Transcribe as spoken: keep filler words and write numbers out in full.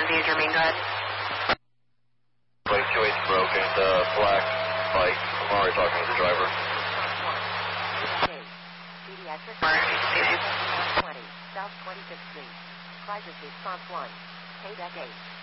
to use your main drive. Plate two eight's broken, the black bike. I'm already talking to the driver. Pediatric twenty, South twenty-fifth Street. Crisis response one. K-Deck eight.